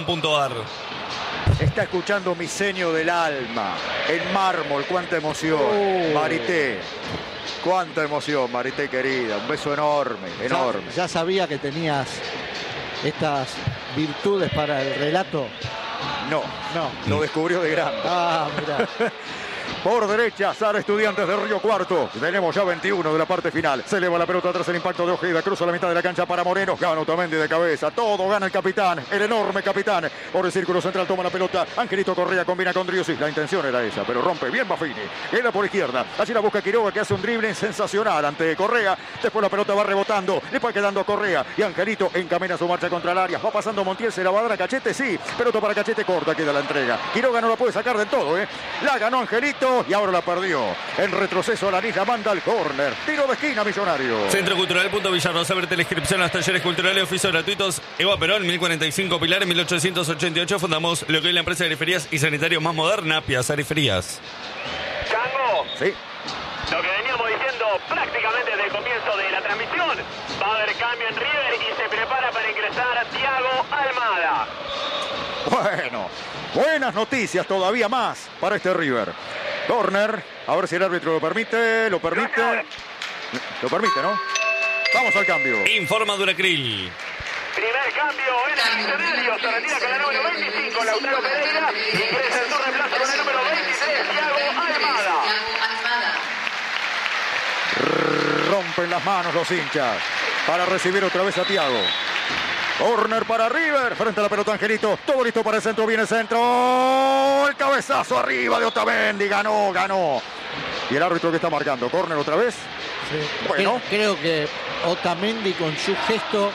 @rtl.com.ar. Está escuchando Mi Seño del Alma, en mármol, cuánta emoción. Marité, cuánta emoción, Marité querida, un beso enorme, enorme. Ya sabía que tenías estas virtudes para el relato. No, lo descubrió de grande. Mirá. Por derecha, Sara Estudiantes de Río Cuarto. Tenemos ya 21 de la parte final. Se eleva la pelota tras el impacto de Ojeda. Cruza la mitad de la cancha para Moreno. Gana Otamendi de cabeza. Todo gana el capitán, el enorme capitán. Por el círculo central toma la pelota. Angelito Correa combina con Driussi. La intención era esa, pero rompe bien Baffini. Queda por izquierda. Allí la busca Quiroga, que hace un dribbling sensacional ante Correa. Después la pelota va rebotando. Le va quedando a Correa. Y Angelito encamina su marcha contra el área. Va pasando Montiel. Se la va a dar a Cachete. Sí. Pelota para Cachete corta. Queda la entrega. Quiroga no la puede sacar del todo. La ganó Angelito. Y ahora la perdió. En retroceso la Nija manda al córner. Tiro de esquina Millonario. Centro Cultural Villarrosa. Verte la inscripción a los talleres culturales, oficios gratuitos. Eva Perón, 1045 Pilar, en 1888. Fundamos lo que es la empresa de griferías y sanitarios más moderna, Piazza Griferías. Chango. Sí. Lo que veníamos diciendo prácticamente desde el comienzo de la transmisión. Va a haber cambio en River y se prepara para ingresar Thiago Almada. Bueno, buenas noticias todavía más para este River. Corner, a ver si el árbitro lo permite. Lo permite, ¿no? Vamos al cambio. Informa Duracril. Primer cambio en el escenario. Se retira con la número 25, Lautaro Pereira. Ingresa en su reemplazo con el número 23, Thiago Almada. Rompen las manos los hinchas para recibir otra vez a Thiago. Corner para River, frente a la pelota Angelito, todo listo para el centro, viene el centro, el cabezazo arriba de Otamendi, ganó. Y el árbitro que está marcando, corner otra vez. Sí. Bueno. Creo que Otamendi con su gesto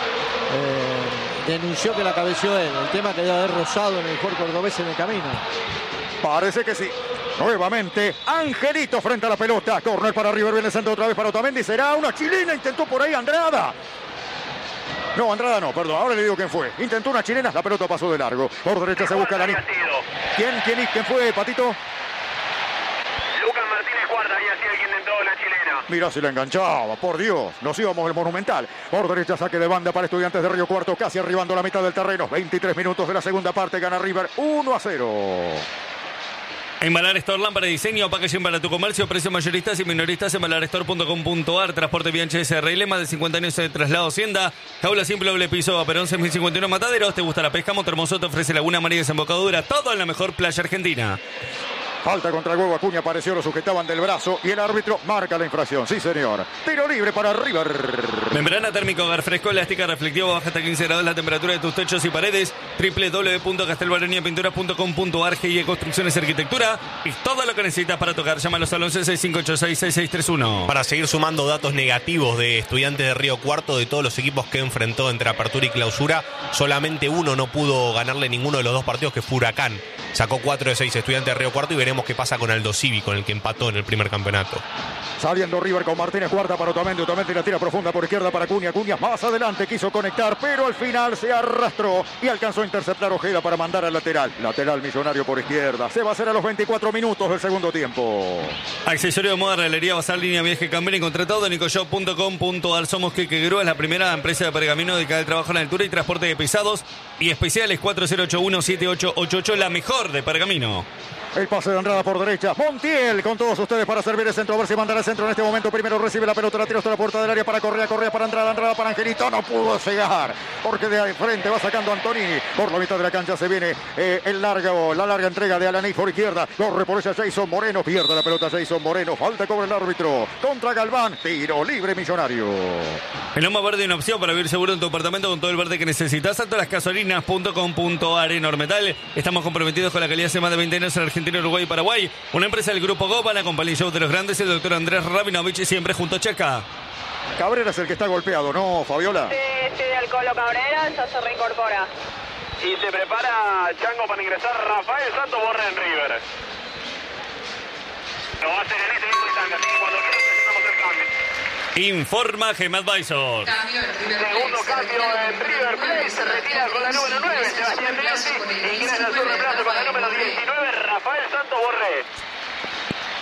denunció que la cabeció él, el tema que debe haber rozado en el jugador cordobés en el camino. Parece que sí. Nuevamente, Angelito frente a la pelota, corner para River, viene el centro otra vez para Otamendi, será una chilena, intentó por ahí Andrada. No, Andrada no, perdón, ahora le digo quién fue. Intentó una chilena, la pelota pasó de largo. Por derecha se busca la Nija. ¿Quién fue, Patito? Lucas Martínez Guarda, había sido el que intentó la chilena. Mirá si la enganchaba, por Dios, nos íbamos al Monumental. Por derecha saque de banda para Estudiantes de Río Cuarto, casi arribando la mitad del terreno. 23 minutos de la segunda parte, gana River 1-0. Embalar Store, lámpara de diseño, packaging para tu comercio, precios mayoristas y minoristas, embalarstore.com.ar, transporte VHS SRL, más de 50 años de traslado Hacienda, jaula simple doble piso, Perón 6051 Mataderos, te gusta la pesca, Montermoso te ofrece Laguna María Desembocadura, todo en la mejor playa argentina. Falta contra el huevo, Acuña apareció, lo sujetaban del brazo y el árbitro marca la infracción. Sí, señor. Tiro libre para River. Membrana térmica hogar fresco, elástica reflectiva, baja hasta 15 grados la temperatura de tus techos y paredes. www.castelbaronipinturas.com.ar, GIE Construcciones y Arquitectura. Y todo lo que necesitas para tocar. Llámalos al 11-6586-6631. Para seguir sumando datos negativos de Estudiantes de Río Cuarto, de todos los equipos que enfrentó entre apertura y clausura, solamente uno no pudo ganarle ninguno de los dos partidos, que fue Huracán. Sacó 4 de 6 Estudiantes de Río Cuarto y veremos qué pasa con Aldo Civi, con el que empató en el primer campeonato. Saliendo River con Martínez, cuarta para Otamendi, la tira profunda por izquierda para Acuña, más adelante quiso conectar, pero al final se arrastró y alcanzó a interceptar Ojeda para mandar al lateral. Lateral Millonario por izquierda, se va a hacer a los 24 minutos del segundo tiempo. Accesorio de moda, realería, bazar, línea, viaje, cambio y contratado, nicoshop.com.ar. Somos Queque Grúa, es la primera empresa de pergamino dedicada al trabajo en altura y transporte de pesados y especiales. 4081-7888, la mejor de pergamino. El pase de Andrada por derecha. Montiel con todos ustedes para servir el centro. A ver si mandará el centro en este momento. Primero recibe la pelota, la tira hasta la puerta del área para Correa para Andrada, Andrada para Angelito. No pudo llegar porque de ahí frente va sacando Antonini. Por la mitad de la cancha se viene la larga entrega de Alaní por izquierda. Corre por ella Jason Moreno. Pierde la pelota Jason Moreno. Falta cobra el árbitro. Contra Galván. Tiro libre Millonario. El Loma Verde, una opción para vivir seguro en tu apartamento con todo el verde que necesitas. Santolasgasolinas.com.ar. Enormetal. Estamos comprometidos con la calidad hace más de 20 años en Argentina, Uruguay y Paraguay. Una empresa del Grupo Goban, acompaña el show de los grandes, el doctor Andrés Rabinovich, siempre junto a Checa. Cabrera es el que está golpeado, ¿no, Fabiola? Sí, el Colo Cabrera ya se reincorpora. Y se prepara Chango para ingresar Rafael Santos Borré en River. Lo va a hacer en este mismo instante, así que cuando quiera presentamos el cambio. Informa Gem Advisor. Segundo cambio en River Plate, se retira con la número 9, Sebastián Rossi, ingresa en su reemplazo con la número 19, Rafael Santos Borré.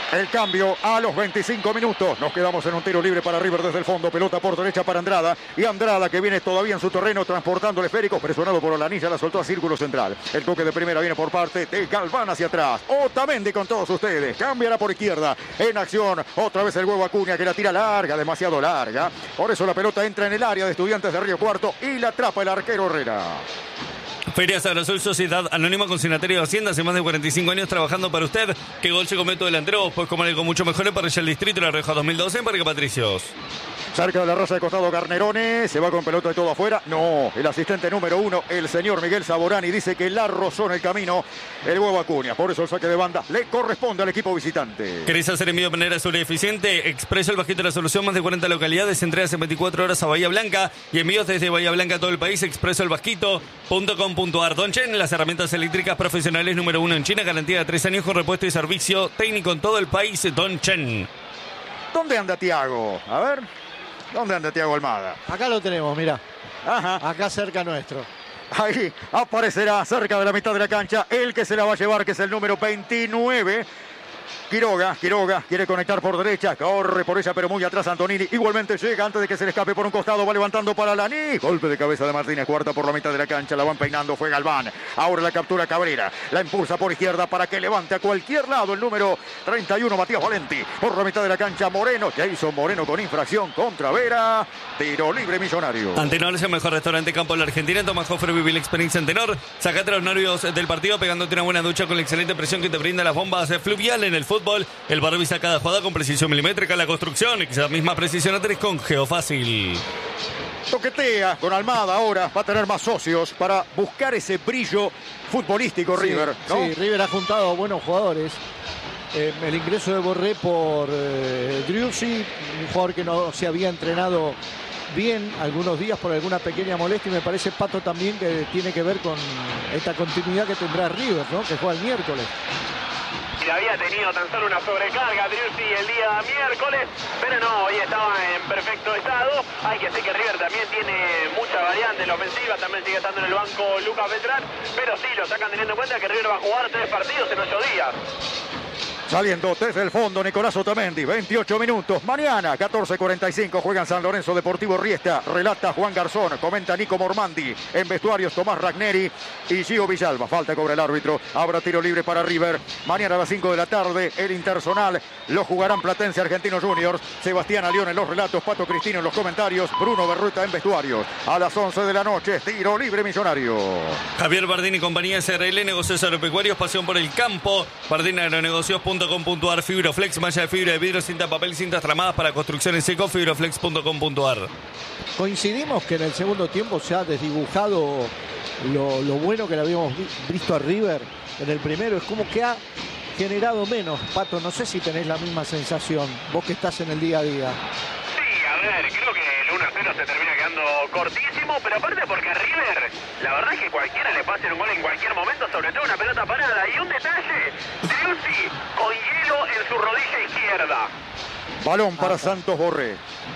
El cambio a los 25 minutos. Nos quedamos en un tiro libre para River desde el fondo. Pelota por derecha para Andrada. Y Andrada, que viene todavía en su terreno transportando el esférico. Presionado por Olanilla, la soltó a círculo central. El toque de primera viene por parte de Galván hacia atrás. Otamendi con todos ustedes. Cambiará por izquierda. En acción. Otra vez el huevo Acuña, que la tira larga, demasiado larga. Por eso la pelota entra en el área de Estudiantes de Río Cuarto y la atrapa el arquero Herrera. Ferias Agrosol, Sociedad Anónima Consignataria de Hacienda, hace más de 45 años trabajando para usted. ¿Qué gol se come tu delantero? Pues como algo mucho mejor para el distrito La Rioja 2012 en Parque Patricios. Cerca de la raza de costado Garnerone, se va con pelota de todo afuera. No, el asistente número 1, el señor Miguel Saborani, dice que la rozó en el camino el huevo Acuña. Por eso el saque de banda le corresponde al equipo visitante. ¿Querés hacer envío de manera segura y eficiente? Expreso el Bajito de la Solución, más de 40 localidades, entregas en 24 horas a Bahía Blanca y envíos desde Bahía Blanca a todo el país. Expreso el Bajito.com.ar. Don Chen, las herramientas eléctricas profesionales número 1 en China, garantía de 3 años con repuesto y servicio técnico en todo el país. Don Chen. ¿Dónde anda Tiago? A ver. ¿Dónde anda Tiago Almada? Acá lo tenemos, mirá. Ajá. Acá cerca nuestro. Ahí aparecerá cerca de la mitad de la cancha el que se la va a llevar, que es el número 29. Quiroga quiere conectar por derecha, corre por ella pero muy atrás Antonini, igualmente llega antes de que se le escape por un costado, va levantando para Lani, golpe de cabeza de Martínez, cuarta por la mitad de la cancha, la van peinando, fue Galván, ahora la captura Cabrera, la impulsa por izquierda para que levante a cualquier lado el número 31 Matías Valenti, por la mitad de la cancha Moreno, que hizo Moreno con infracción contra Vera, tiro libre Millonario. Antenor es el mejor restaurante campo de la Argentina. En Tomás Hofer viví la experiencia Antenor. Sacate los nervios del partido pegándote una buena ducha con la excelente presión que te brinda las bombas fluvial en el fútbol. El bar avisa cada jugada con precisión milimétrica. La construcción, esa misma precisión la tenés con Geofácil. Toquetea con Almada ahora, va a tener más socios para buscar ese brillo futbolístico River, ¿no? Sí, River ha juntado buenos jugadores. El ingreso de Borré por Driussi, un jugador que no se había entrenado bien algunos días por alguna pequeña molestia, y me parece, Pato, también que tiene que ver con esta continuidad que tendrá River, ¿no? Que juega el miércoles. Y había tenido tan solo una sobrecarga Driussi el día miércoles, pero no, hoy estaba en perfecto estado. Hay que decir que River también tiene mucha variante en la ofensiva, también sigue estando en el banco Lucas Beltrán, pero sí lo sacan teniendo en cuenta que River va a jugar 3 partidos en 8 días. Saliendo desde el fondo Nicolás Otamendi, 28 minutos. Mañana, 14:45, juegan San Lorenzo Deportivo Riesta. Relata Juan Garzón, comenta Nico Mormandi. En vestuarios Tomás Ragneri y Gio Villalba. Falta cobra el árbitro. Habrá tiro libre para River. Mañana a las 5 de la tarde, el Interzonal lo jugarán Platense Argentinos Juniors. Sebastián Alión en los relatos, Pato Cristino en los comentarios, Bruno Berrueta en vestuarios. A las 11 de la noche, tiro libre Millonario. Javier Bardini y compañía SRL, negocios agropecuarios, pasión por el campo. Bardini Agronegocios.com.ar. Fibroflex, malla de fibra de vidrio, cinta papel, cintas tramadas para construcciones seco. Fibroflex.com.ar. Coincidimos que en el segundo tiempo se ha desdibujado lo bueno que le habíamos visto a River en el primero. Es como que ha generado menos. Pato, no sé si tenés la misma sensación, vos que estás en el día a día. Sí, a ver, creo que el 1-0 se termina quedando cortísimo, pero aparte porque a River, la verdad es que cualquiera le pase un gol en cualquier momento, sobre todo una pelota parada. Y un detalle, Driussi con hielo en su rodilla izquierda. Balón para Santos Borré.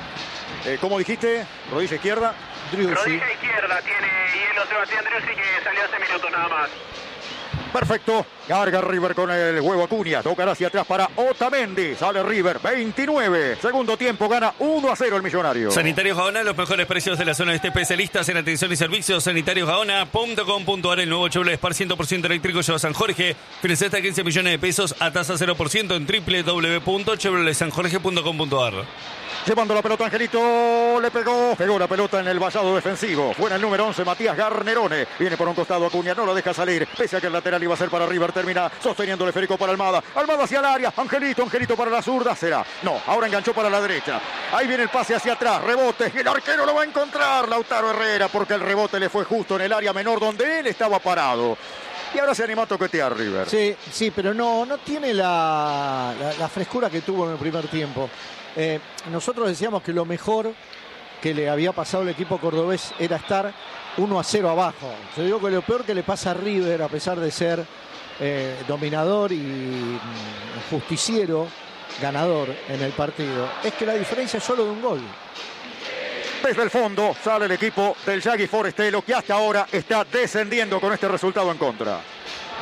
¿Cómo dijiste? Rodilla izquierda. Driussi. Rodilla izquierda tiene hielo Sebastián Driussi, que salió hace minutos nada más. Perfecto. Carga River con el huevo Acuña. Tocará hacia atrás para Otamendi. Sale River. 29. Segundo tiempo. Gana 1-0 el Millonario. Sanitarios Gaona, los mejores precios de la zona de especialistas en atención y servicios. Sanitariosgaona.com.ar. El nuevo Chevrolet Spark 100% eléctrico lleva San Jorge. Financia hasta 15 millones de pesos a tasa 0% en www.chevroletsanjorge.com.ar. Llevando la pelota Angelito, le pegó la pelota en el vallado defensivo. Fue en el número 11 Matías Garnerone. Viene por un costado Acuña, no lo deja salir. Pese a que el lateral iba a ser para River, termina sosteniendo el esférico para Almada. Almada hacia el área, Angelito para la zurda. Será, no, ahora enganchó para la derecha. Ahí viene el pase hacia atrás, rebote. Y el arquero lo va a encontrar, Lautaro Herrera, porque el rebote le fue justo en el área menor donde él estaba parado. Y ahora se animó a toquetear River. Sí, pero no tiene la frescura que tuvo en el primer tiempo. Nosotros decíamos que lo mejor que le había pasado al equipo cordobés era estar 1-0 abajo. Yo digo que lo peor que le pasa a River, a pesar de ser dominador y justiciero, ganador en el partido, es que la diferencia es solo de un gol. Desde el fondo sale el equipo del Yagui Forestelo, que hasta ahora está descendiendo con este resultado en contra.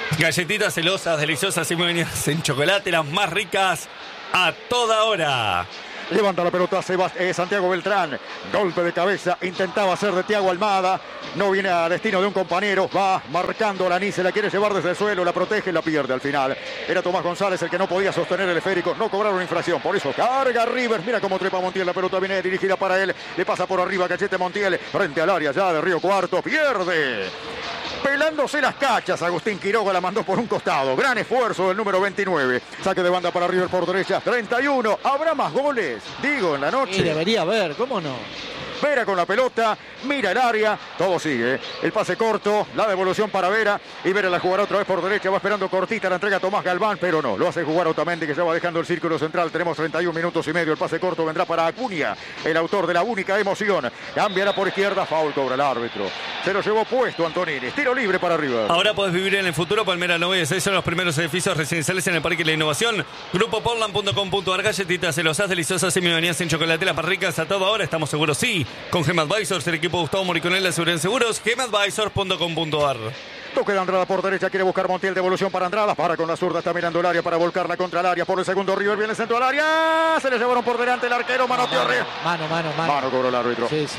Galletitas celosas, deliciosas y muy venidas en chocolate, las más ricas a toda hora. Levanta la pelota Santiago Beltrán. Golpe de cabeza. Intentaba hacer de Thiago Almada. No viene a destino de un compañero. Va marcando la se la quiere llevar desde el suelo. La protege y la pierde al final. Era Tomás González el que no podía sostener el esférico. No cobraron infracción. Por eso carga River. Mira cómo trepa Montiel. La pelota viene dirigida para él. Le pasa por arriba Cachete Montiel. Frente al área ya de Río Cuarto. Pierde. Pelándose las cachas, Agustín Quiroga la mandó por un costado. Gran esfuerzo del número 29. Saque de banda para River por derecha. 31. ¿Habrá más goles? Digo, en la noche. Y debería haber, ¿cómo no? Vera con la pelota, mira el área, todo sigue. El pase corto, la devolución para Vera. Y Vera la jugará otra vez por derecha. Va esperando cortita, la entrega Tomás Galván, pero no. Lo hace jugar Otamendi, que ya va dejando el círculo central. Tenemos 31 minutos y medio. El pase corto vendrá para Acuña, el autor de la única emoción. Cambiará por izquierda, foul cobra el árbitro. Se lo llevó puesto Antonini. Tiro libre para River. Ahora podés vivir en el futuro. Palmera 9 y 6 son los primeros edificios residenciales en el Parque de la Innovación. GrupoPortland.com.ar. Galletitas celosas, deliciosas y milanesas en chocolate, las más ricas a toda hora. Estamos seguros, sí. Con Gem Advisors, el equipo de Gustavo Moriconel, la seguridad en seguros. GemAdvisors.com.ar. Toque de Andrada por derecha, quiere buscar Montiel, devolución para Andrada, para con la zurda, está mirando el área para volcarla contra el área, por el segundo River, viene el centro al área, se le llevaron por delante el arquero, manoteó River. Mano cobró el árbitro. Sí.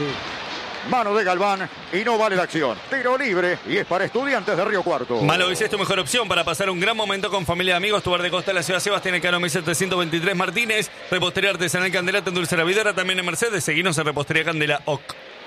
Mano de Galván y no vale la acción. Tiro libre y es para Estudiantes de Río Cuarto. Malo es tu mejor opción para pasar un gran momento con familia y amigos. Tu bar de costa de la ciudad Sebastián Elcano 1723 Martínez. Repostería artesanal Candelata en Dulce Vidora, también en Mercedes. Seguinos en Repostería Candela OC.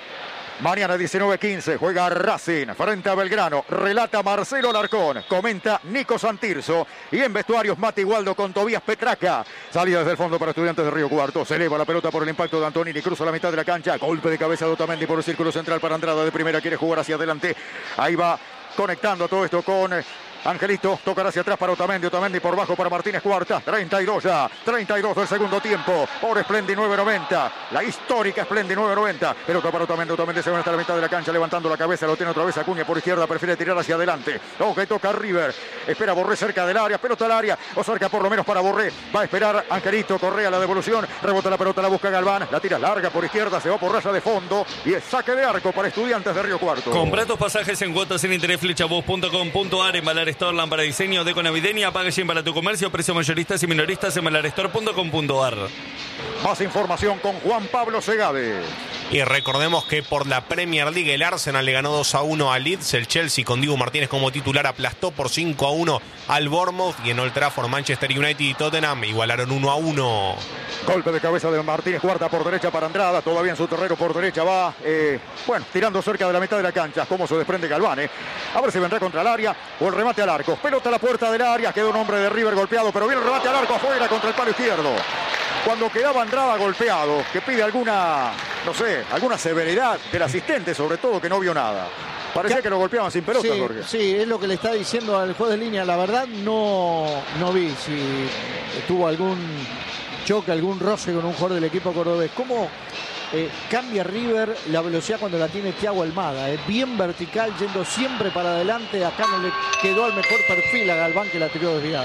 Mañana 19:15 juega Racing frente a Belgrano. Relata Marcelo Alarcón. Comenta Nico Santirso. Y en vestuarios Mati Waldo con Tobías Petraca. Salida desde el fondo para Estudiantes de Río Cuarto. Se eleva la pelota por el impacto de Antonini. Cruza la mitad de la cancha. Golpe de cabeza de Otamendi por el círculo central para Andrada de primera. Quiere jugar hacia adelante. Ahí va conectando todo esto con Angelito. Tocará hacia atrás para Otamendi. Otamendi por bajo para Martínez Cuarta. 32 ya. 32 del segundo tiempo. Por Splendi 9.90. La histórica Splendi 9.90. Pelota para Otamendi. Otamendi se va hasta la mitad de la cancha levantando la cabeza. Lo tiene otra vez Acuña por izquierda. Prefiere tirar hacia adelante. Ojo, toca River. Espera Borré cerca del área. Pelota al área. O cerca por lo menos para Borré. Va a esperar Angelito. Correa la devolución. Rebota la pelota. La busca Galván. La tira larga por izquierda. Se va por raya de fondo. Y es saque de arco para Estudiantes de Río Cuarto. Compra tus pasajes en cuotas sin interés. Flechabus.com.ar. En Valar Store, lámpara diseño, deco navideña. Pague bien para tu comercio. Precio mayoristas y minoristas en valarestore.com.ar. Más información con Juan Pablo Segade. Y recordemos que por la Premier League el Arsenal le ganó 2-1 al Leeds. El Chelsea con Dibu Martínez como titular aplastó por 5-1 al Bournemouth. Y en Old Trafford Manchester United y Tottenham igualaron 1-1. Golpe de cabeza de Martínez Cuarta por derecha para Andrada. Todavía en su terreno por derecha va, tirando cerca de la mitad de la cancha. Cómo se desprende Galván. A ver si vendrá contra el área o el remate al arco. Pelota a la puerta del área. Quedó un hombre de River golpeado, pero viene el remate al arco afuera contra el palo izquierdo. Cuando quedaba Andrada golpeado, que pide alguna severidad del asistente, sobre todo, que no vio nada. Parecía que lo golpeaban sin pelota, Jorge. Sí, es lo que le está diciendo al juez de línea. La verdad no vi si tuvo algún choque, algún roce con un jugador del equipo cordobés. ¿Cómo cambia River la velocidad cuando la tiene Thiago Almada? Bien vertical, yendo siempre para adelante. Acá no le quedó al mejor perfil a Galván, que la tiró desviada.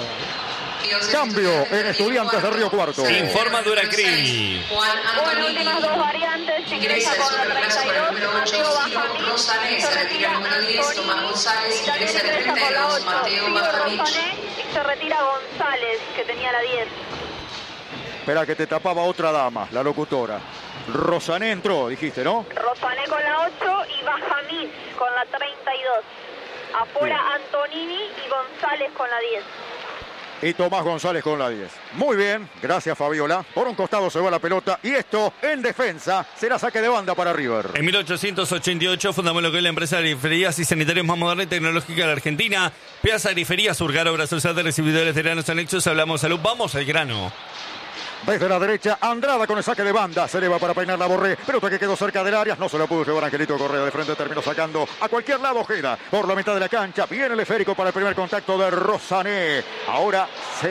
Cambio en Estudiantes de Río Cuarto. Informa Duracrim. Bueno, últimas dos variantes. Ingresa con la 32. Mateo Bajamín. Se retira Antonini. También ingresa con la 8. Sigue Rosané. Y se retira González, que tenía la 10. Espera que te tapaba otra dama, la locutora. Rosané entró, dijiste, ¿no? Rosané con la 8 y Bajamín con la 32. Afuera Antonini y González con la 10. Y Tomás González con la 10. Muy bien, gracias Fabiola. Por un costado se va la pelota y esto en defensa será saque de banda para River. En 1888 fundamos lo que es la empresa de griferías y sanitarios más moderna y tecnológica de la Argentina. Piazza Grifería, Surgar, obras sociales de recibidores de granos anexos. Hablamos salud, vamos al grano. Desde la derecha, Andrada con el saque de banda. Se eleva para peinar la Borré. Pelota que quedó cerca del área. No se la pudo llevar Angelito Correa de frente. Terminó sacando a cualquier lado Ojeda. Por la mitad de la cancha. Viene el esférico para el primer contacto de Rosané. Ahora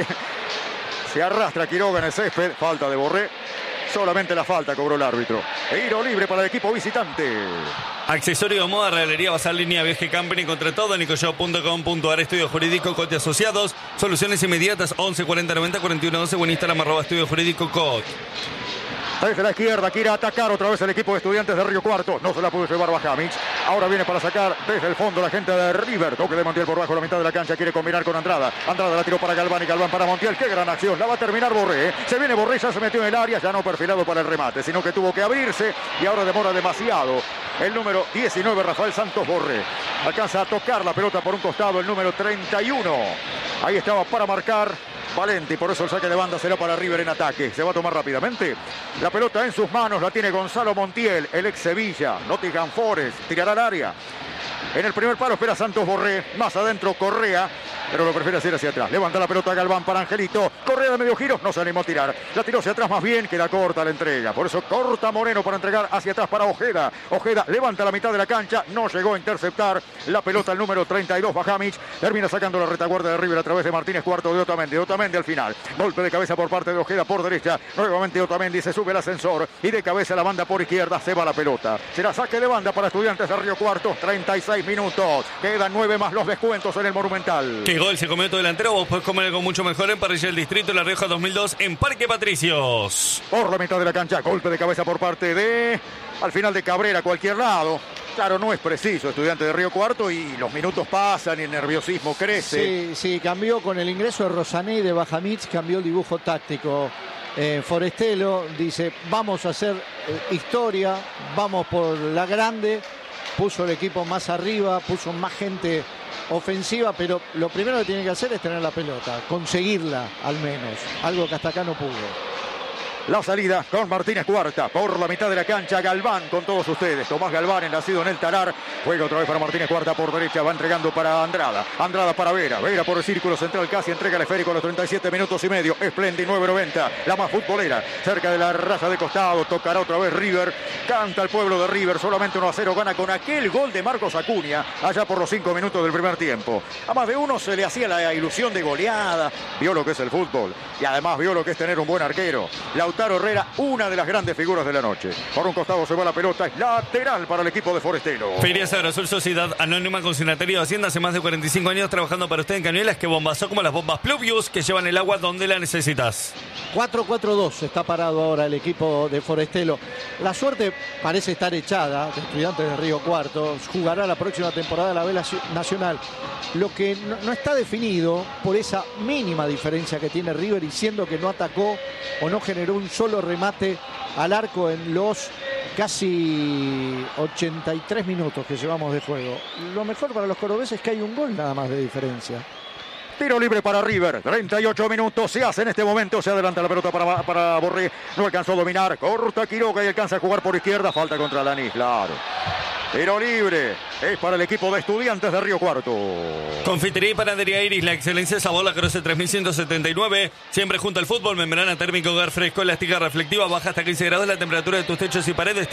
se arrastra Quiroga en el césped. Falta de Borré. Solamente la falta cobró el árbitro. Tiro libre para el equipo visitante. Accesorio de moda, realería, basar línea, viaje company, contra todo, nicoshop.com.ar, estudio jurídico, Cote Asociados, soluciones inmediatas, 11 40 90 41 12, o en Instagram, @estudio jurídico Cot. Desde la izquierda quiere atacar otra vez el equipo de Estudiantes de Río Cuarto. No se la pudo llevar Bajamic. Ahora viene para sacar desde el fondo la gente de River. Toque de Montiel por bajo la mitad de la cancha. Quiere combinar con Andrada. Andrada la tiró para Galván y Galván para Montiel. Qué gran acción. La va a terminar Borré. Se viene Borré, ya se metió en el área. Ya no perfilado para el remate, sino que tuvo que abrirse. Y ahora demora demasiado. El número 19, Rafael Santos Borré. Alcanza a tocar la pelota por un costado el número 31. Ahí estaba para marcar Valenti, por eso el saque de banda será para River en ataque. Se va a tomar rápidamente. La pelota en sus manos la tiene Gonzalo Montiel, el ex Sevilla, Nottingham Forest. Tirará al área. En el primer palo espera Santos Borré. Más adentro Correa, pero lo prefiere hacer hacia atrás. Levanta la pelota Galván para Angelito. Correa de medio giro, no se animó a tirar. La tiró hacia atrás más bien, queda corta la entrega. Por eso corta Moreno para entregar hacia atrás para Ojeda. Ojeda levanta la mitad de la cancha. No llegó a interceptar la pelota el número 32, Bajamic. Termina sacando la retaguardia de River a través de Martínez Cuarto de Otamendi. Otamendi al final. Golpe de cabeza por parte de Ojeda por derecha. Nuevamente Otamendi se sube el ascensor. Y de cabeza la banda por izquierda. Se va la pelota. Será saque de banda para Estudiantes de Río Cuarto. 36 minutos. Quedan 9 más los descuentos en el Monumental. Qué gol se comió tu delantero. Vos podés comer algo mucho mejor en Parrilla del Distrito, La Rioja 2002, en Parque Patricios. Por la mitad de la cancha. Golpe de cabeza por parte de... Al final de Cabrera, cualquier lado. Claro, no es preciso, Estudiante de Río Cuarto, y los minutos pasan y el nerviosismo crece. Sí, cambió con el ingreso de Rosané y de Bajamic, cambió el dibujo táctico. Forestelo dice, vamos a hacer historia, vamos por la grande. Puso el equipo más arriba, puso más gente ofensiva, pero lo primero que tiene que hacer es tener la pelota, conseguirla al menos, algo que hasta acá no pudo. La salida con Martínez Cuarta por la mitad de la cancha. Galván con todos ustedes. Tomás Galván, nacido en el Talar. Juega otra vez para Martínez Cuarta por derecha. Va entregando para Andrada. Andrada para Vera. Vera por el círculo central. Casi entrega el esférico a los 37 minutos y medio. Splendid 9.90. La más futbolera. Cerca de la raya de costado. Tocará otra vez River. Canta el pueblo de River. Solamente 1-0. Gana con aquel gol de Marcos Acuña. Allá por los 5 minutos del primer tiempo. A más de uno se le hacía la ilusión de goleada. Vio lo que es el fútbol. Y además vio lo que es tener un buen arquero. Lautaro Herrera, una de las grandes figuras de la noche. Por un costado se va la pelota, es lateral para el equipo de Forestelo. Ferias Agrosur Sociedad Anónima Consignatario de Hacienda, hace más de 45 años trabajando para usted en Cañuelas, que bombazó como las bombas Pluvius, que llevan el agua donde la necesitas. 4-4-2 está parado ahora el equipo de Forestelo. La suerte parece estar echada de Estudiantes de Río Cuarto. Jugará la próxima temporada la B Nacional. Lo que no está definido por esa mínima diferencia que tiene River, y siendo que no atacó o no generó un solo remate al arco en los casi 83 minutos que llevamos de juego. Lo mejor para los cordobeses es que hay un gol nada más de diferencia. Tiro libre para River, 38 minutos se hace en este momento, se adelanta la pelota para Borré, no alcanzó a dominar, corta Quiroga y alcanza a jugar por izquierda, falta contra Lanís, claro. Tiro libre, es para el equipo de Estudiantes de Río Cuarto. Confitería y panadería Iris, la excelencia sabor, la Croce 3179, siempre junto al fútbol, membrana térmica, hogar fresco, elástica reflectiva, baja hasta 15 grados la temperatura de tus techos y paredes,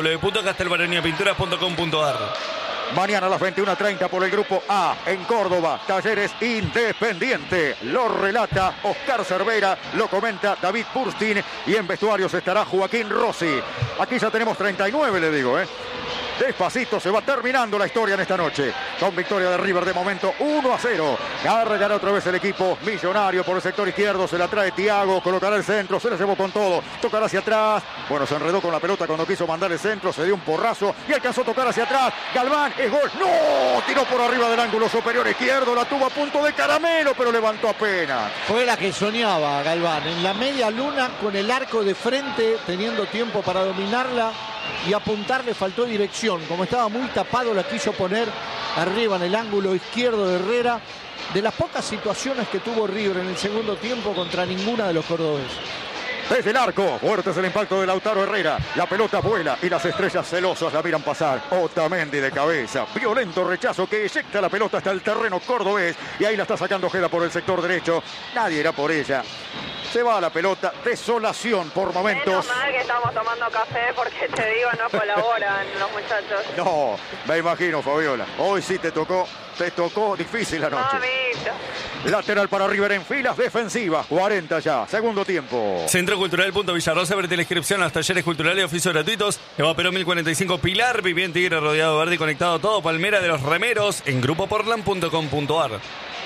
www.castelbaroniapinturas.com.ar. Mañana a las 21:30 por el grupo A en Córdoba, Talleres Independiente. Lo relata Oscar Cervera, lo comenta David Burstin y en vestuarios estará Joaquín Rossi. Aquí ya tenemos 39, le digo, Despacito se va terminando la historia en esta noche. Con victoria de River de momento 1-0. Cargará otra vez el equipo millonario por el sector izquierdo. Se la trae Thiago, colocará el centro, se la llevó con todo. Tocará hacia atrás. Bueno, se enredó con la pelota cuando quiso mandar el centro. Se dio un porrazo y alcanzó a tocar hacia atrás. Galván, es gol. ¡No! Tiró por arriba del ángulo superior izquierdo. La tuvo a punto de caramelo, pero levantó apenas. Fue la que soñaba Galván. En la media luna con el arco de frente, teniendo tiempo para dominarla y apuntar, le faltó dirección. Como estaba muy tapado, la quiso poner arriba en el ángulo izquierdo de Herrera. De las pocas situaciones que tuvo River en el segundo tiempo contra ninguna de los cordobeses. Desde el arco, fuerte es el impacto de Lautaro Herrera. La pelota vuela y las estrellas celosas la miran pasar. Otamendi de cabeza, violento rechazo que eyecta la pelota hasta el terreno cordobés. Y ahí la está sacando Ojeda por el sector derecho. Nadie era por ella. Se va la pelota, desolación por momentos. Menos mal que estamos tomando café, porque te digo, no colaboran los muchachos. No, me imagino, Fabiola. Hoy sí te tocó difícil la noche. Mamita. Lateral para River en filas defensivas, 40 ya, segundo tiempo. Centro Cultural Punto Villarrosa, verte la inscripción a los talleres culturales y oficios gratuitos. Eva Perón 1045 Pilar, viví en Tigre, rodeado de verde y conectado a todo. Palmera de los Remeros en grupoportland.com.ar.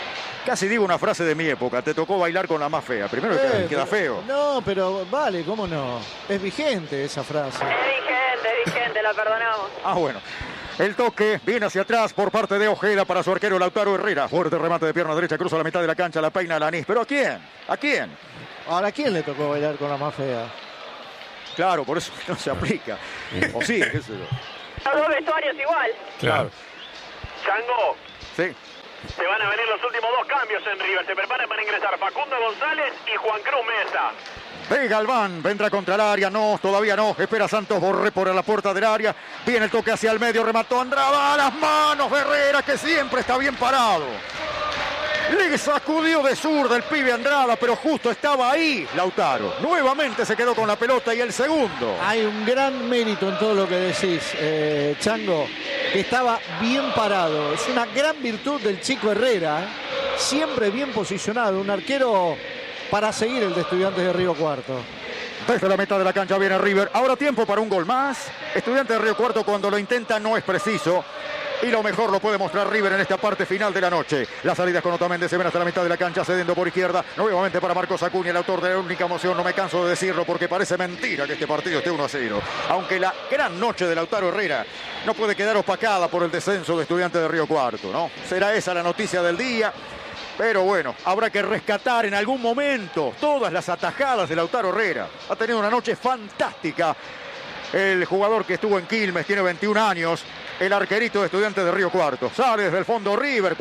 Casi digo una frase de mi época, te tocó bailar con la más fea. Primero queda feo. No, pero vale, ¿cómo no? Es vigente esa frase. Es vigente, la perdonamos. Ah, bueno. El toque viene hacia atrás por parte de Ojeda para su arquero Lautaro Herrera. Fuerte remate de pierna derecha, cruza la mitad de la cancha, la peina Alanís. ¿Pero a quién? ¿A quién? Ahora, ¿a quién le tocó bailar con la más fea? Claro, por eso no se aplica. O sí, qué sé yo. Los dos vestuarios igual. Claro. Chango, Sí. se van a venir los últimos dos cambios en River. Se preparan para ingresar Facundo González y Juan Cruz Mesa. De Galván, vendrá contra el área, no, todavía no, espera Santos Borré por la puerta del área, viene el toque hacia el medio, remató Andrada a las manos de Herrera, que siempre está bien parado. Le sacudió de zurda el pibe Andrada, pero justo estaba ahí Lautaro. Nuevamente se quedó con la pelota y el segundo. Hay un gran mérito en todo lo que decís, Chango, que estaba bien parado. Es una gran virtud del chico Herrera, siempre bien posicionado, un arquero para seguir el de Estudiantes de Río Cuarto. Desde la mitad de la cancha viene River. Ahora tiempo para un gol más. Estudiantes de Río Cuarto cuando lo intenta no es preciso. Y lo mejor lo puede mostrar River en esta parte final de la noche. Las salidas con Otamendi se ven hasta la mitad de la cancha, cediendo por izquierda. Nuevamente para Marcos Acuña, el autor de la única emoción. No me canso de decirlo porque parece mentira que este partido esté 1-0. Aunque la gran noche de Lautaro Herrera no puede quedar opacada por el descenso de Estudiantes de Río Cuarto, ¿no? Será esa la noticia del día. Pero bueno, habrá que rescatar en algún momento todas las atajadas de Lautaro Herrera. Ha tenido una noche fantástica. El jugador que estuvo en Quilmes tiene 21 años. El arquerito de Estudiantes de Río Cuarto. Sale desde el fondo River,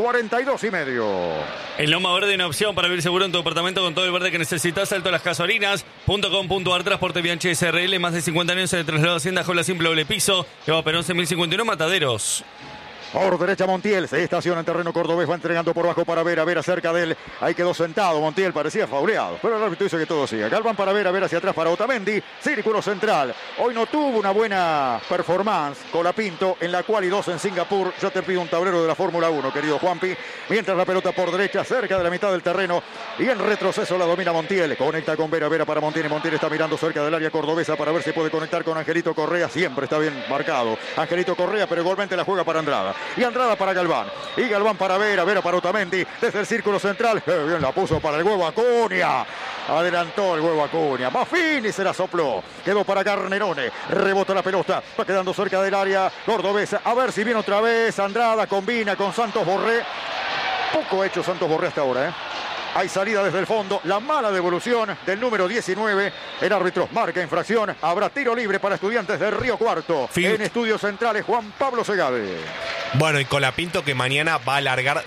42,5. En Loma Verde una opción para vivir seguro en tu departamento con todo el verde que necesitas. Salto a las gasolinas.com.ar. Transporte Bianchi SRL. Más de 50 años en el traslado Hacienda Jaula Simple Doble Piso. Eva Perón 1051 Mataderos. Por derecha Montiel, se estaciona en terreno cordobés, va entregando por bajo para Vera cerca de él, ahí quedó sentado, Montiel parecía fauleado, pero el árbitro dice que todo siga. Galván para Vera hacia atrás para Otamendi, círculo central. Hoy no tuvo una buena performance Colapinto, en la cual y dos en Singapur. Yo te pido un tablero de la Fórmula 1, querido Juanpi, mientras la pelota por derecha, cerca de la mitad del terreno, y en retroceso la domina Montiel, conecta con Vera para Montiel, y Montiel está mirando cerca del área cordobesa para ver si puede conectar con Angelito Correa, siempre está bien marcado Angelito Correa, pero igualmente la juega para Andrada. Y Andrada para Galván. Y Galván para Vera para Otamendi. Desde el círculo central. Bien la puso para el huevo Acuña. Adelantó el huevo Acuña. Baffini se la sopló. Quedó para Garnerone. Rebota la pelota. Va quedando cerca del área cordobesa. A ver si viene otra vez. Andrada combina con Santos Borré. Poco ha hecho Santos Borré hasta ahora, Hay salida desde el fondo, la mala devolución del número 19. El árbitro marca infracción. Habrá tiro libre para Estudiantes de Río Cuarto. En Estudios Centrales, Juan Pablo Segade. Bueno, y Colapinto que mañana va a largar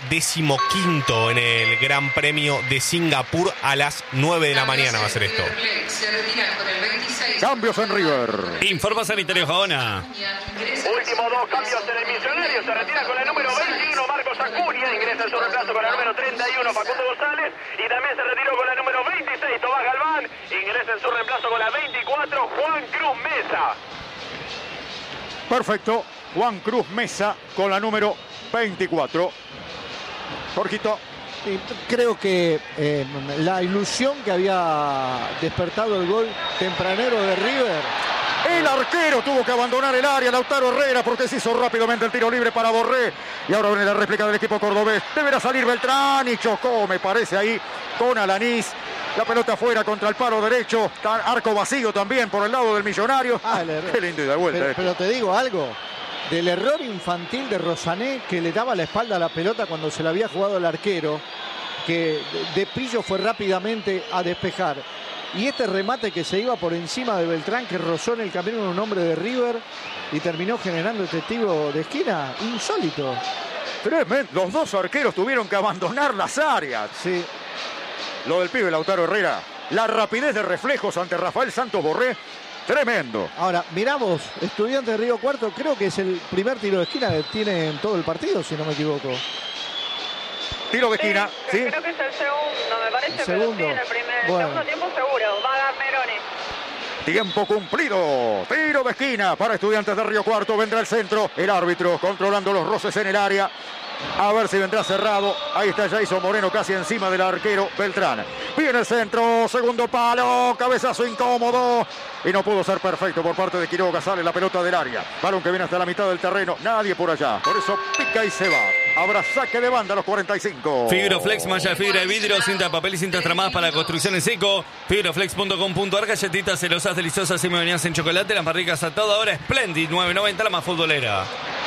15º en el Gran Premio de Singapur a las 9 de la mañana va a ser esto. Cambios en River. Informa Sanitario Jaona. Últimos dos cambios en el Millonario. Se retira con el número 21 Marcos Acuña. Ingresa en su reemplazo con el número 31 Facundo González. Y también se retiró con el número 26 Tomás Galván. Ingresa en su reemplazo con la 24 Juan Cruz Mesa. Perfecto. Juan Cruz Mesa con la número 24. Jorgito. Creo que la ilusión que había despertado el gol tempranero de River. El arquero tuvo que abandonar el área, Lautaro Herrera, porque se hizo rápidamente el tiro libre para Borré. Y ahora viene la réplica del equipo cordobés. Deberá salir Beltrán y chocó, me parece, ahí con Alanís. La pelota afuera contra el palo derecho. Arco vacío también por el lado del Millonario. Qué lindo y de vuelta. Pero te digo algo. Del error infantil de Rosané, que le daba la espalda a la pelota cuando se la había jugado el arquero, que de Pillo fue rápidamente a despejar. Y este remate que se iba por encima de Beltrán, que rozó en el camino de un hombre de River y terminó generando este tiro de esquina, insólito. Tremendo. Los dos arqueros tuvieron que abandonar las áreas. Sí. Lo del pibe Lautaro Herrera. La rapidez de reflejos ante Rafael Santos Borré. Tremendo. Ahora, miramos, Estudiantes de Río Cuarto, creo que es el primer tiro de esquina que tiene en todo el partido, si no me equivoco. Tiro de esquina, ¿sí? Creo que es el segundo, me parece, segundo. pero sí, en el segundo tiempo seguro. Va a dar Meroni. Tiempo cumplido. Tiro de esquina para Estudiantes de Río Cuarto. Vendrá el centro. El árbitro controlando los roces en el área. A ver si vendrá cerrado. Ahí está Jason Moreno casi encima del arquero Beltrán. Viene el centro. Segundo palo. Cabezazo incómodo. Y no pudo ser perfecto por parte de Quiroga. Sale la pelota del área. Balón que viene hasta la mitad del terreno. Nadie por allá. Por eso pica y se va. Habrá saque de banda a los 45. Fibroflex, malla de fibra de vidrio, cinta de papel y cintas tramadas para construcción en seco. Fibroflex.com.ar, galletitas celosas, deliciosas y me en chocolate. Las más ricas a toda hora. Splendid, 9.90, la más futbolera.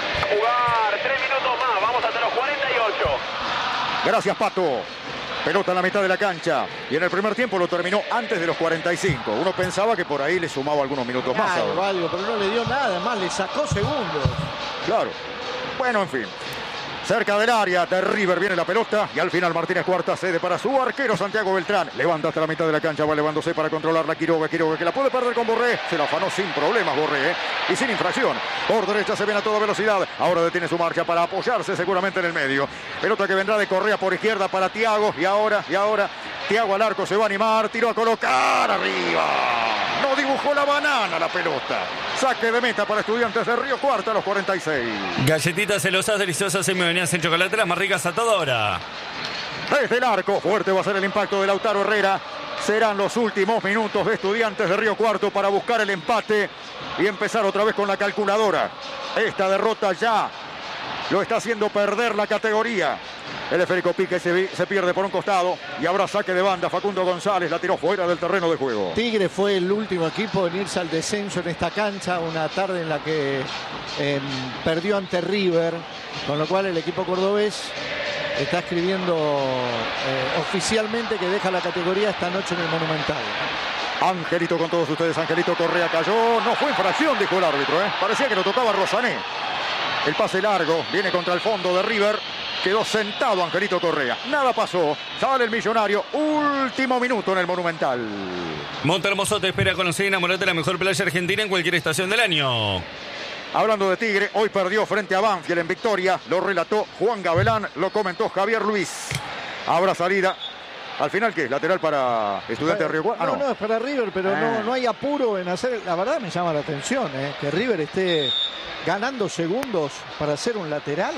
Jugar 3 minutos más, vamos hasta los 48. Gracias, Pato. Pelota en la mitad de la cancha. Y en el primer tiempo lo terminó antes de los 45. Uno pensaba que por ahí le sumaba algunos minutos más. Algo, pero no le dio nada más, le sacó segundos. Claro. Bueno, en fin. Cerca del área de River viene la pelota y al final Martínez Cuarta cede para su arquero Santiago Beltrán. Levanta hasta la mitad de la cancha, va elevándose para controlarla Quiroga que la puede perder con Borré. Se la afanó sin problemas Borré, y sin infracción. Por derecha se viene a toda velocidad. Ahora detiene su marcha para apoyarse seguramente en el medio. Pelota que vendrá de Correa por izquierda para Thiago. Y ahora Thiago al arco se va a animar. Tiró a colocar arriba. No dibujó la banana la pelota. Saque de meta para Estudiantes de Río Cuarto a los 46. Galletitas celosas, deliciosas y me venían en chocolate, las más ricas a toda hora. Desde el arco, fuerte va a ser el impacto de Lautaro Herrera. Serán los últimos minutos de Estudiantes de Río Cuarto para buscar el empate y empezar otra vez con la calculadora. Esta derrota ya lo está haciendo perder la categoría. El esférico Pique se pierde por un costado y habrá saque de banda. Facundo González la tiró fuera del terreno de juego. Tigre fue el último equipo en irse al descenso en esta cancha, una tarde en la que perdió ante River, con lo cual el equipo cordobés está escribiendo oficialmente que deja la categoría esta noche en el Monumental. Angelito con todos ustedes, Angelito Correa cayó, no fue infracción, dijo el árbitro, parecía que lo tocaba Rosané. El pase largo, viene contra el fondo de River, quedó sentado Angelito Correa. Nada pasó, sale el Millonario, último minuto en el Monumental. Montehermoso te espera conocer y enamorarte de la mejor playa argentina en cualquier estación del año. Hablando de Tigre, hoy perdió frente a Banfield en victoria, lo relató Juan Gavelán, lo comentó Javier Luis. Habrá salida. Al final, ¿qué? ¿Lateral para Estudiantes de Río Cuarto? No, es para River, pero no hay apuro en hacer. La verdad me llama la atención, que River esté ganando segundos para hacer un lateral.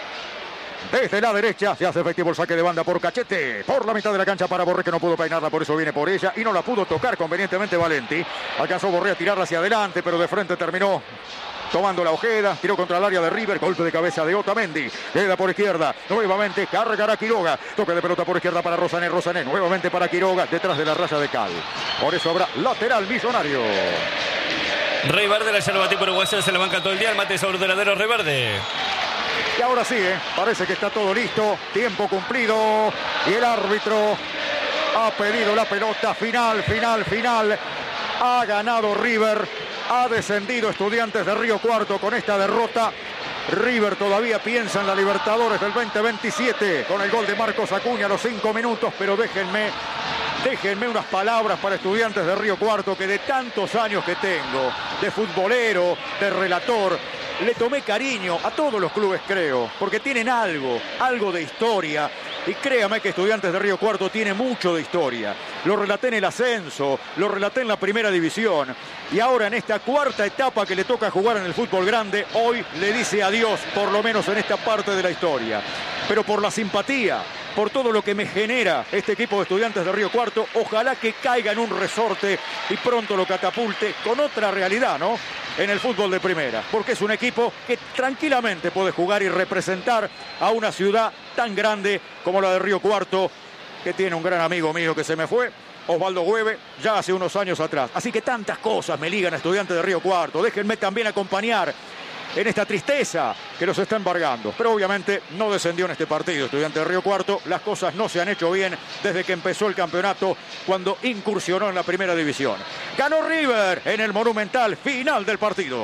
Desde la derecha se hace efectivo el saque de banda por Cachete. Por la mitad de la cancha para Borré, que no pudo peinarla, por eso viene por ella. Y no la pudo tocar convenientemente Valenti. Alcanzó Borré a tirarla hacia adelante, pero de frente terminó tomando la Ojeda, tiró contra el área de River, golpe de cabeza de Otamendi, queda por izquierda, nuevamente cargará Quiroga, toque de pelota por izquierda para Rosané, nuevamente para Quiroga, detrás de la raya de Cal. Por eso habrá lateral Millonario. Rey Verde, la yerba tipo uruguaya, se la banca todo el día, el mate sobre deladero Rey Verde. Y ahora sí, parece que está todo listo, tiempo cumplido, y el árbitro ha pedido la pelota, final, ha ganado River. Ha descendido Estudiantes de Río Cuarto con esta derrota. River todavía piensa en la Libertadores del 2027 con el gol de Marcos Acuña a los 5 minutos, pero déjenme unas palabras para Estudiantes de Río Cuarto, que de tantos años que tengo, de futbolero, de relator, le tomé cariño a todos los clubes, creo, porque tienen algo de historia. Y créame que Estudiantes de Río Cuarto tiene mucho de historia. Lo relaté en el ascenso, lo relaté en la primera división. Y ahora en esta cuarta etapa que le toca jugar en el fútbol grande, hoy le dice adiós, por lo menos en esta parte de la historia. Pero por la simpatía, por todo lo que me genera este equipo de Estudiantes de Río Cuarto, ojalá que caiga en un resorte y pronto lo catapulte con otra realidad, ¿no? En el fútbol de primera, porque es un equipo que tranquilamente puede jugar y representar a una ciudad tan grande como la de Río Cuarto, que tiene un gran amigo mío que se me fue, Osvaldo Güeve, ya hace unos años atrás. Así que tantas cosas me ligan a Estudiantes de Río Cuarto. Déjenme también acompañar en esta tristeza que los está embargando. Pero obviamente no descendió en este partido Estudiantes de Río Cuarto. Las cosas no se han hecho bien desde que empezó el campeonato, cuando incursionó en la primera división. Ganó River en el Monumental, final del partido.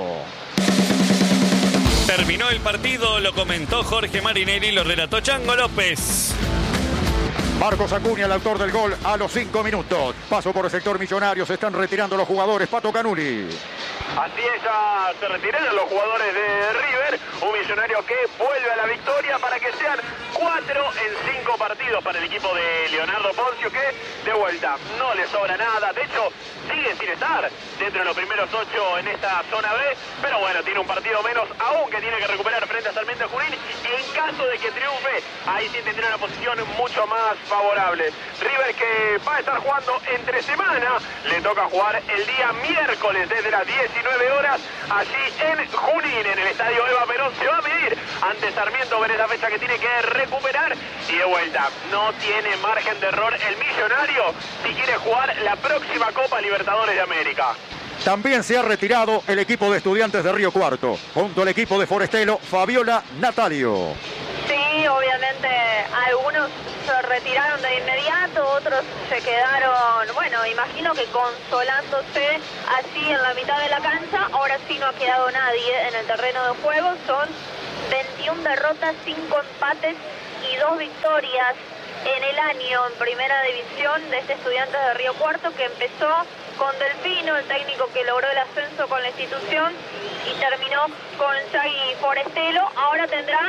Terminó el partido, lo comentó Jorge Marinelli, lo relató Chango López. Marcos Acuña, el autor del gol, a los 5 minutos. Paso por el sector Millonario, se están retirando los jugadores. Pato Canuli. Así es, ya se retiran los jugadores de River. Un Millonario que vuelve a la victoria para que sean 4 en 5 partidos para el equipo de Leonardo Poncio, que de vuelta no le sobra nada. De hecho, sigue sin estar dentro de los primeros 8 en esta zona B. Pero bueno, tiene un partido menos aún que tiene que recuperar frente a Sarmiento Junín. Y en caso de que triunfe, ahí sí tendrá una posición mucho más favorable. River, que va a estar jugando entre semana, le toca jugar el día miércoles desde las 19 horas allí en Junín, en el estadio Eva Perón. Se va a medir ante Sarmiento. Ver esa fecha que tiene que recuperar. Y de vuelta, no tiene margen de error el Millonario si quiere jugar la próxima Copa Libertadores de América. También se ha retirado el equipo de Estudiantes de Río Cuarto, junto al equipo de Forestelo, Fabiola Natalio. Sí, obviamente algunos se retiraron de inmediato, otros se quedaron, bueno, imagino que consolándose allí en la mitad de la cancha. Ahora sí no ha quedado nadie en el terreno de juego. Son 21 derrotas, 5 empates y 2 victorias en el año en primera división de este Estudiantes de Río Cuarto, que empezó con Delfino, el técnico que logró el ascenso con la institución, y terminó con Yagui Forestelo. Ahora tendrá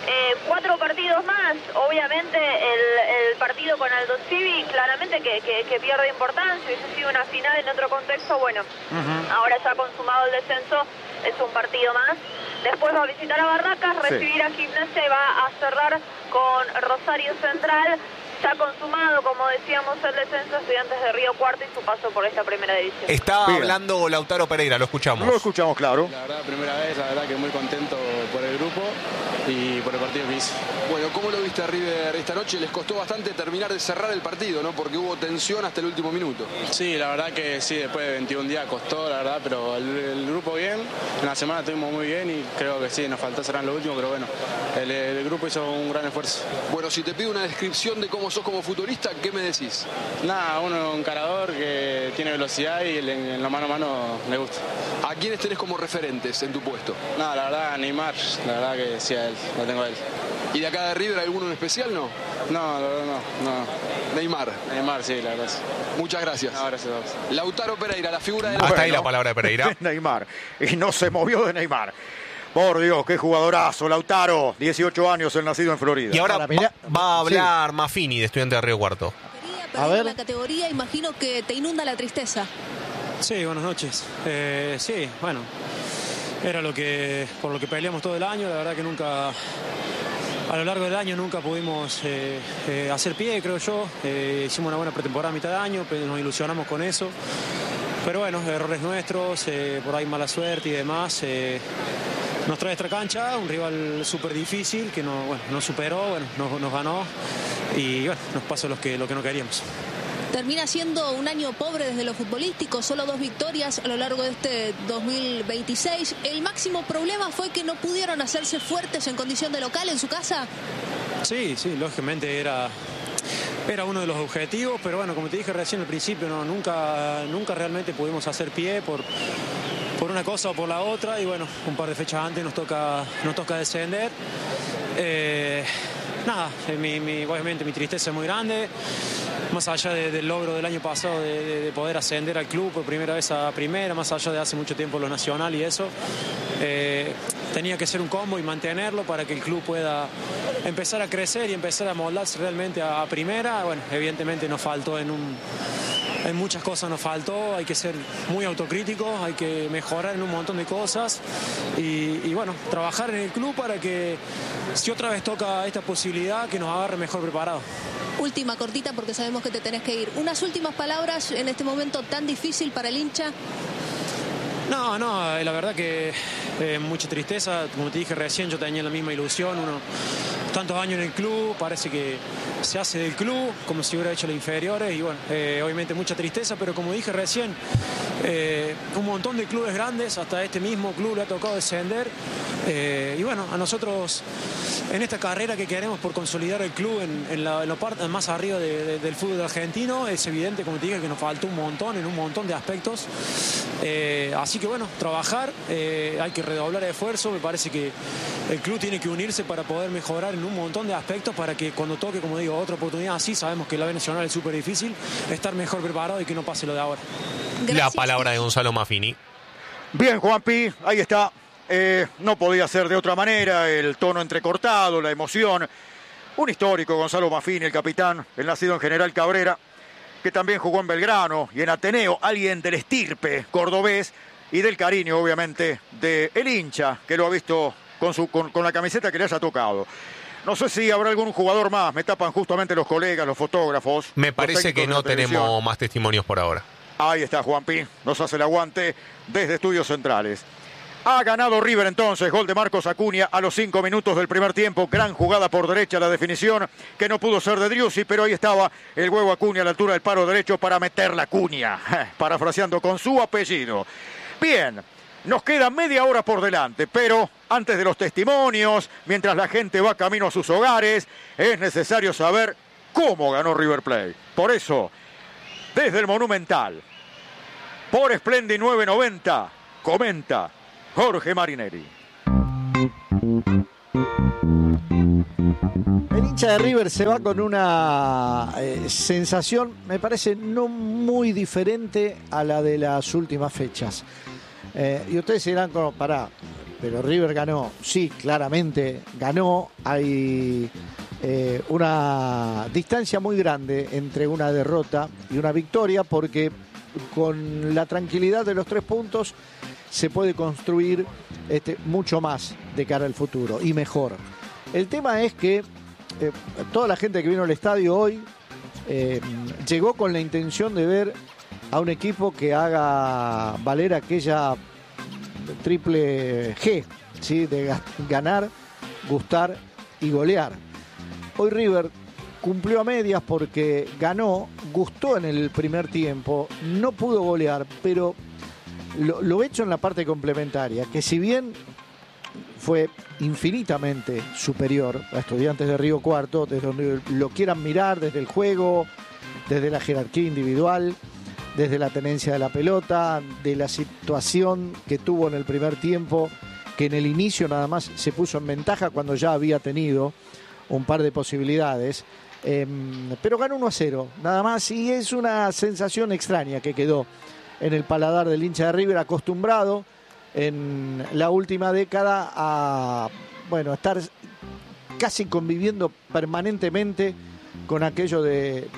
4 partidos más. Obviamente el partido con Aldo Civi claramente que pierde importancia. Hubiese sido una final en otro contexto. Bueno, ahora ya consumado el descenso, es un partido más. Después va a visitar a Barracas, recibir a Gimnasia y va a cerrar con Rosario Central. Ya consumado, como decíamos, el descenso, Estudiantes de Río Cuarto y su paso por esta primera división. Está hablando Lautaro Pereira, lo escuchamos. Lo escuchamos, claro. La verdad, primera vez, la verdad que muy contento por el grupo y por el partido que hice. Bueno, ¿cómo lo viste a River esta noche? Les costó bastante terminar de cerrar el partido, ¿no? Porque hubo tensión hasta el último minuto. Sí, la verdad que sí, después de 21 días costó, la verdad, pero el grupo bien. En la semana estuvimos muy bien y creo que sí, nos faltó cerrar lo último, pero bueno, el grupo hizo un gran esfuerzo. Bueno, si te pido una descripción de cómo sos como futbolista, ¿qué me decís? Nada, uno encarador que tiene velocidad y en la mano a mano le gusta. ¿A quiénes tenés como referentes en tu puesto? Nada, la verdad, Neymar, la verdad que sí a él, lo tengo a él. ¿Y de acá de River alguno en especial, no? No, la verdad no. Neymar. Neymar, sí, la verdad. Muchas gracias. No, gracias a vos. Lautaro Pereira, la figura del... Hasta ahí la palabra de Pereira. Neymar. Y no se movió de Neymar. Por Dios, qué jugadorazo, Lautaro. 18 años, el nacido en Florida. Y ahora Ahora, mirá, va a hablar Maffini, de Estudiantes de Río Cuarto. A ver. La categoría, imagino que te inunda la tristeza. Sí, buenas noches. Sí, bueno, era por lo que peleamos todo el año. La verdad que nunca, a lo largo del año nunca pudimos hacer pie, creo yo. Hicimos una buena pretemporada a mitad de año, pero nos ilusionamos con eso. Pero bueno, errores nuestros, por ahí mala suerte y demás. Nos trae esta cancha, un rival súper difícil que nos superó, nos ganó y bueno, nos pasó lo que no queríamos. Termina siendo un año pobre desde lo futbolístico, solo 2 victorias a lo largo de este 2026. ¿El máximo problema fue que no pudieron hacerse fuertes en condición de local en su casa? Sí, lógicamente era uno de los objetivos, pero bueno, como te dije recién al principio, nunca realmente pudimos hacer pie por una cosa o por la otra, y bueno, un par de fechas antes nos toca descender. Obviamente mi tristeza es muy grande, más allá del logro del año pasado de poder ascender al club por primera vez a primera, más allá de hace mucho tiempo lo nacional y eso. Tenía que ser un combo y mantenerlo para que el club pueda empezar a crecer y empezar a moldarse realmente a primera. Bueno, evidentemente nos faltó en muchas cosas, nos faltó, hay que ser muy autocríticos, hay que mejorar en un montón de cosas y bueno, trabajar en el club para que si otra vez toca esta posibilidad, que nos agarre mejor preparados. Última, cortita, porque sabemos que te tenés que ir. Unas últimas palabras en este momento tan difícil para el hincha. No, la verdad que mucha tristeza, como te dije recién, yo tenía la misma ilusión, tantos años en el club, parece que se hace del club como si hubiera hecho las inferiores y bueno, obviamente mucha tristeza, pero como dije recién, un montón de clubes grandes, hasta este mismo club le ha tocado descender y bueno, a nosotros en esta carrera que queremos por consolidar el club en la parte más arriba del fútbol argentino, es evidente, como te dije, que nos faltó un montón en un montón de aspectos, así que bueno, trabajar, hay que redoblar el esfuerzo, me parece que el club tiene que unirse para poder mejorar en un montón de aspectos para que cuando toque, como digo, otra oportunidad así, sabemos que la B Nacional es súper difícil, estar mejor preparado y que no pase lo de ahora. Gracias. La palabra de Gonzalo Maffini. Bien, Juanpi, ahí está. No podía ser de otra manera, el tono entrecortado, la emoción. Un histórico, Gonzalo Maffini, el capitán, el nacido en General Cabrera, que también jugó en Belgrano y en Ateneo, alguien del estirpe cordobés y del cariño, obviamente, del hincha, que lo ha visto con la camiseta que le haya tocado. No sé si habrá algún jugador más, me tapan justamente los colegas, los fotógrafos. Me parece que no tenemos más testimonios por ahora. Ahí está Juanpi, nos hace el aguante desde Estudios Centrales. Ha ganado River entonces, gol de Marcos Acuña a los 5 minutos del primer tiempo. Gran jugada por derecha, la definición que no pudo ser de Driussi, pero ahí estaba el huevo Acuña a la altura del paro derecho para meter la cuña, parafraseando con su apellido. Bien, nos queda media hora por delante, pero antes de los testimonios, mientras la gente va camino a sus hogares, es necesario saber cómo ganó River Plate. Por eso, desde el Monumental, por Splendid 990, comenta Jorge Marinelli. El hincha de River se va con una sensación, me parece, no muy diferente a la de las últimas fechas. Y ustedes dirán, pará, pero River ganó. Sí, claramente ganó. Hay una distancia muy grande entre una derrota y una victoria, porque con la tranquilidad de los 3 puntos se puede construir mucho más de cara al futuro y mejor. El tema es que toda la gente que vino al estadio hoy llegó con la intención de ver a un equipo que haga valer aquella triple G, ¿sí? De ganar, gustar y golear. Hoy River cumplió a medias porque ganó, gustó en el primer tiempo, no pudo golear, pero lo hecho en la parte complementaria, que si bien fue infinitamente superior a Estudiantes de Río Cuarto, desde donde lo quieran mirar, desde el juego, desde la jerarquía individual, desde la tenencia de la pelota, de la situación que tuvo en el primer tiempo, que en el inicio nada más se puso en ventaja cuando ya había tenido un par de posibilidades, pero ganó 1-0, nada más, y es una sensación extraña que quedó en el paladar del hincha de River, acostumbrado en la última década a estar casi conviviendo permanentemente con aquello de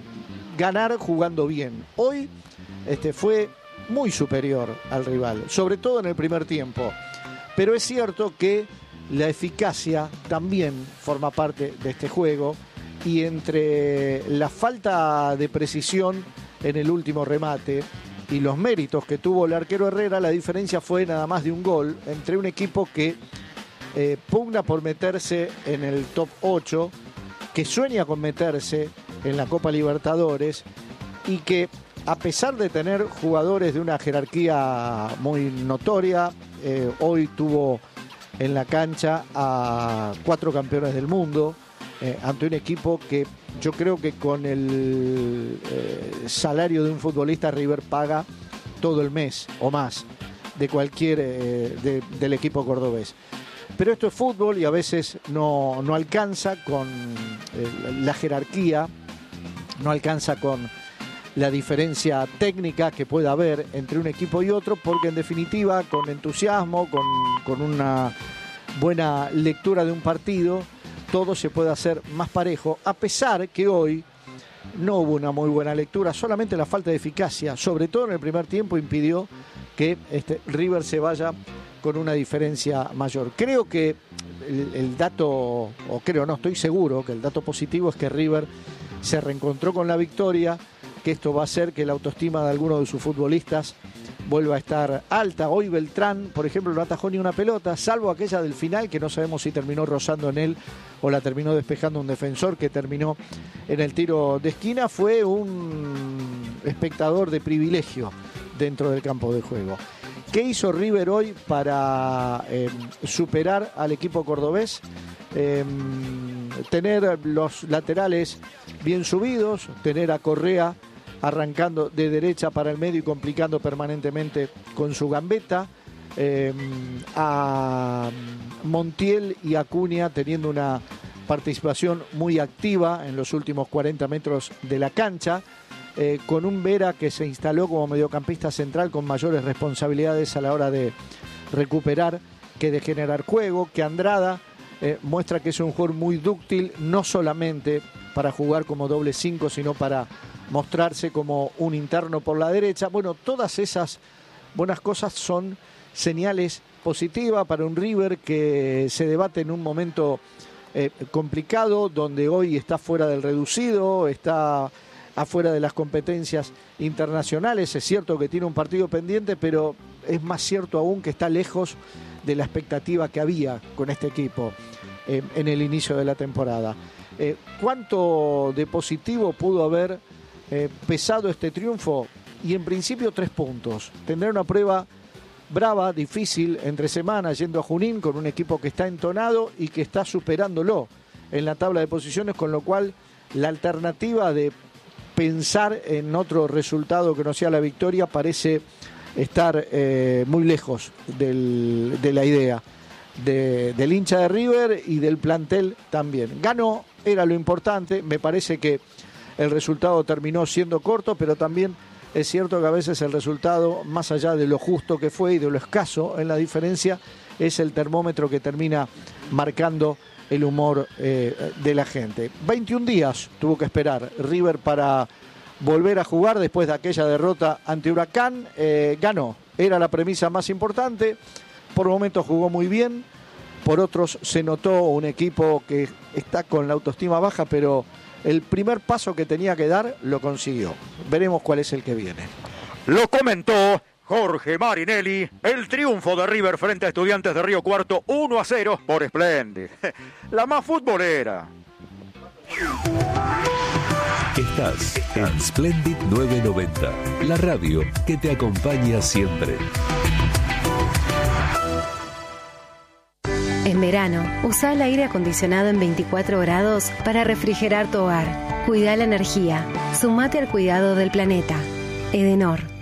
ganar jugando bien. Hoy fue muy superior al rival, sobre todo en el primer tiempo, pero es cierto que la eficacia también forma parte de este juego, y entre la falta de precisión en el último remate y los méritos que tuvo el arquero Herrera, la diferencia fue nada más de un gol entre un equipo que pugna por meterse en el top 8, que sueña con meterse en la Copa Libertadores, y que a pesar de tener jugadores de una jerarquía muy notoria, hoy tuvo en la cancha a 4 campeones del mundo, ante un equipo que yo creo que con el salario de un futbolista River paga todo el mes o más de cualquier del equipo cordobés. Pero esto es fútbol y a veces no alcanza con la jerarquía, no alcanza con la diferencia técnica que pueda haber entre un equipo y otro, porque en definitiva con entusiasmo, con una buena lectura de un partido, todo se puede hacer más parejo, a pesar que hoy no hubo una muy buena lectura, solamente la falta de eficacia, sobre todo en el primer tiempo, impidió que River se vaya con una diferencia mayor. Creo que el dato, estoy seguro que el dato positivo es que River se reencontró con la victoria, que esto va a hacer que la autoestima de algunos de sus futbolistas vuelva a estar alta. Hoy Beltrán, por ejemplo, no atajó ni una pelota, salvo aquella del final, que no sabemos si terminó rozando en él o la terminó despejando un defensor que terminó en el tiro de esquina. Fue un espectador de privilegio dentro del campo de juego. ¿Qué hizo River hoy para superar al equipo cordobés? Tener los laterales bien subidos, tener a Correa arrancando de derecha para el medio y complicando permanentemente con su gambeta, a Montiel y Acuña teniendo una participación muy activa en los últimos 40 metros de la cancha, con un Vera que se instaló como mediocampista central con mayores responsabilidades a la hora de recuperar que de generar juego, que Andrada muestra que es un jugador muy dúctil, no solamente para jugar como doble 5, sino para mostrarse como un interno por la derecha. Bueno, todas esas buenas cosas son señales positivas para un River que se debate en un momento complicado, donde hoy está fuera del reducido, está afuera de las competencias internacionales. Es cierto que tiene un partido pendiente, pero es más cierto aún que está lejos de la expectativa que había con este equipo en el inicio de la temporada. ¿Cuánto de positivo pudo haber pesado este triunfo? Y en principio 3 puntos. Tendrá una prueba brava, difícil, entre semanas, yendo a Junín con un equipo que está entonado y que está superándolo en la tabla de posiciones, con lo cual la alternativa de pensar en otro resultado que no sea la victoria parece estar muy lejos de la idea del hincha de River y del plantel también. Ganó, era lo importante, me parece que el resultado terminó siendo corto, pero también es cierto que a veces el resultado, más allá de lo justo que fue y de lo escaso en la diferencia, es el termómetro que termina marcando el humor de la gente. 21 días tuvo que esperar River para volver a jugar después de aquella derrota ante Huracán. Ganó, era la premisa más importante. Por momentos jugó muy bien, por otros se notó un equipo que está con la autoestima baja, pero el primer paso que tenía que dar lo consiguió. Veremos cuál es el que viene. Lo comentó Jorge Marinelli. El triunfo de River frente a Estudiantes de Río Cuarto, 1-0 por Splendid. La más futbolera. Estás en Splendid 990, la radio que te acompaña siempre. En verano, usa el aire acondicionado en 24 grados para refrigerar tu hogar. Cuida la energía. Sumate al cuidado del planeta. Edenor.